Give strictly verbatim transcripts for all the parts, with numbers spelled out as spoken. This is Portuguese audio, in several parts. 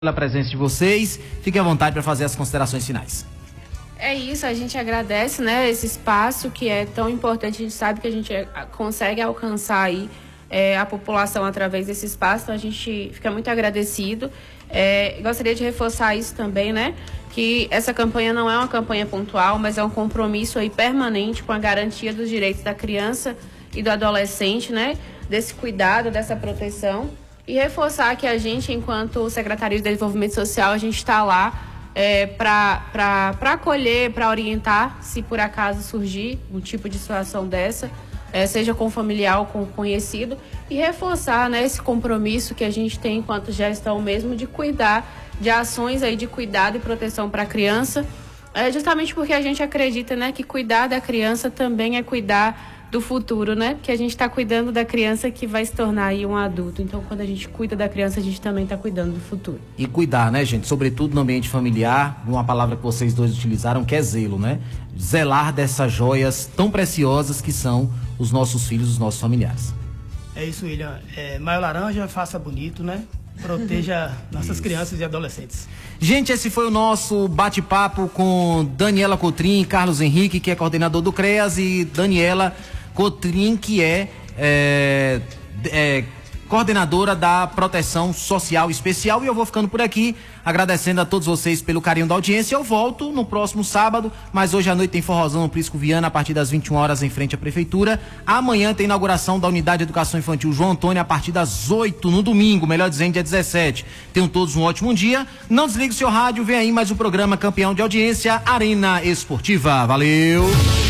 Pela presença de vocês, fiquem à vontade para fazer as considerações finais. É isso, a gente agradece, né, esse espaço que é tão importante. A gente sabe que a gente consegue alcançar aí é, a população através desse espaço, então a gente fica muito agradecido. É, gostaria de reforçar isso também, né, que essa campanha não é uma campanha pontual, mas é um compromisso aí permanente com a garantia dos direitos da criança e do adolescente, né, desse cuidado, dessa proteção. E reforçar que a gente, enquanto Secretaria de Desenvolvimento Social, a gente está lá é, para acolher, para orientar, se por acaso surgir um tipo de situação dessa, é, seja com familiar ou com conhecido, e reforçar, né, esse compromisso que a gente tem enquanto gestão mesmo de cuidar, de ações aí de cuidado e proteção para a criança, é, justamente porque a gente acredita, né, que cuidar da criança também é cuidar do futuro, né? Porque a gente está cuidando da criança que vai se tornar aí um adulto. Então, quando a gente cuida da criança, a gente também está cuidando do futuro. E cuidar, né, gente? Sobretudo no ambiente familiar, uma palavra que vocês dois utilizaram, que é zelo, né? Zelar dessas joias tão preciosas que são os nossos filhos, os nossos familiares. É isso, William. É, Maio Laranja, faça bonito, né? Proteja nossas isso. crianças e adolescentes. Gente, esse foi o nosso bate-papo com Daniela Cotrim, Carlos Henrique, que é coordenador do CREAS, e Daniela Cotrim, que é, é, é coordenadora da Proteção Social Especial. E eu vou ficando por aqui, agradecendo a todos vocês pelo carinho da audiência. Eu volto no próximo sábado, mas hoje à noite tem forrozão no Prisco Viana, a partir das vinte e uma horas, em frente à Prefeitura. Amanhã tem inauguração da Unidade de Educação Infantil João Antônio, a partir das oito, no domingo, melhor dizendo, dia dezessete. Tenham todos um ótimo dia. Não desligue o seu rádio, vem aí mais o programa campeão de audiência, Arena Esportiva. Valeu!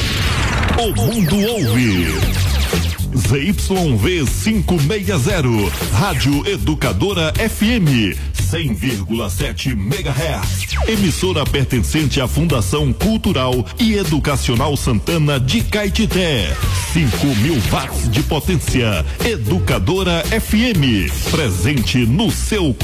O mundo ouve. Z Y V quinhentos e sessenta, Rádio Educadora F M, cem vírgula sete megahertz. Emissora pertencente à Fundação Cultural e Educacional Santana de Caetité. cinco mil watts de potência. Educadora F M, presente no seu